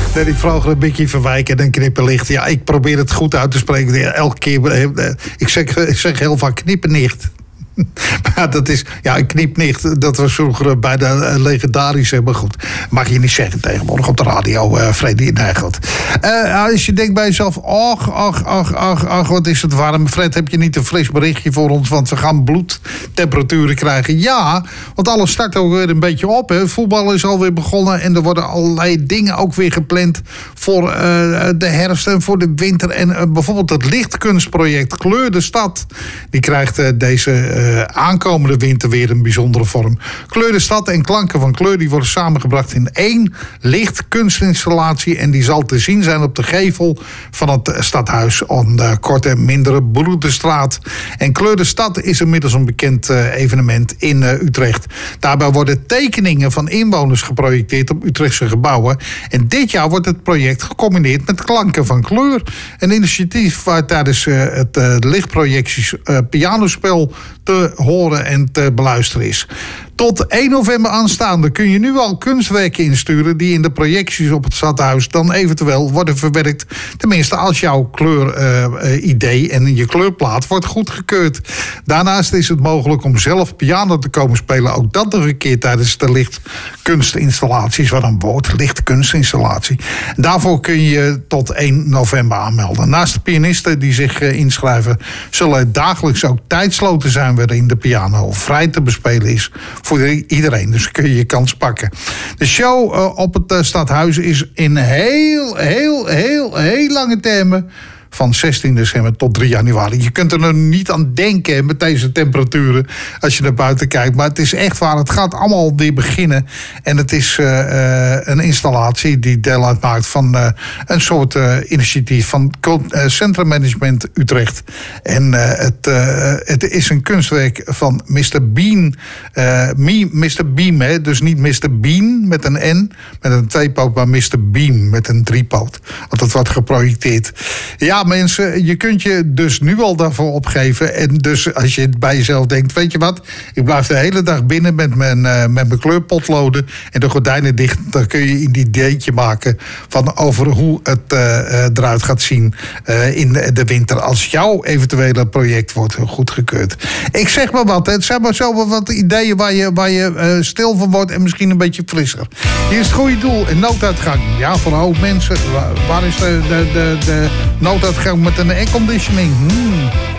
Nee, die vroeger een beetje verwijken en een knipperlicht. Ja, ik probeer het goed uit te spreken. Elke keer, ik zeg heel vaak knippernicht. Maar dat is, ja, een knipnicht, dat was vroeger bij de legendarische, maar goed, mag je niet zeggen tegenwoordig op de radio, Freddy. Nee, goed. Als je denkt bij jezelf, ach, wat is het warm. Fred, heb je niet een fris berichtje voor ons, want we gaan bloedtemperaturen krijgen. Ja, want alles start ook weer een beetje op. Hè. Voetbal is alweer begonnen en er worden allerlei dingen ook weer gepland voor de herfst en voor de winter. En bijvoorbeeld het lichtkunstproject Kleur de Stad, die krijgt deze aankomende winter weer een bijzondere vorm. Kleur de Stad en Klanken van Kleur die worden samengebracht in 1 lichtkunstinstallatie en die zal te zien zijn op de gevel van het stadhuis aan de Korte en Mindere Broederstraat. En Kleur de Stad is inmiddels een bekend evenement in Utrecht. Daarbij worden tekeningen van inwoners geprojecteerd op Utrechtse gebouwen. En dit jaar wordt het project gecombineerd met Klanken van Kleur. Een initiatief waar tijdens het lichtprojecties pianospel te horen en te beluisteren is. Tot 1 november aanstaande kun je nu al kunstwerken insturen die in de projecties op het stadhuis dan eventueel worden verwerkt. Tenminste, als jouw kleuridee en je kleurplaat wordt goedgekeurd. Daarnaast is het mogelijk om zelf piano te komen spelen. Ook dat nog een keer tijdens de lichtkunstinstallaties. Wat een woord, lichtkunstinstallatie. Daarvoor kun je tot 1 november aanmelden. Naast de pianisten die zich inschrijven, zullen er dagelijks ook tijdsloten zijn waarin de piano vrij te bespelen is voor iedereen. Dus kun je je kans pakken. De show op het stadhuis is in heel lange termen van 16 december tot 3 januari. Je kunt er nog niet aan denken met deze temperaturen als je naar buiten kijkt. Maar het is echt waar. Het gaat allemaal weer beginnen. En het is een installatie die deel uitmaakt van een soort initiatief van Centrum Management Utrecht. En het is een kunstwerk van Mr. Bean. Mr. Beam, hè? Dus niet Mr. Bean met een N, met een tweepoot, maar Mr. Beam met een driepoot. Want dat wordt geprojecteerd. Ja, mensen, je kunt je dus nu al daarvoor opgeven. En dus als je bij jezelf denkt, weet je wat, ik blijf de hele dag binnen met mijn kleurpotloden en de gordijnen dicht, dan kun je een ideetje maken van over hoe het eruit gaat zien in de winter als jouw eventuele project wordt goedgekeurd. Ik zeg maar wat, het zijn maar zo wat ideeën waar je stil van wordt en misschien een beetje frisser. Hier is het goede doel, een nooduitgang. Ja, voor oud mensen, waar is de nooduitgang met een airconditioning?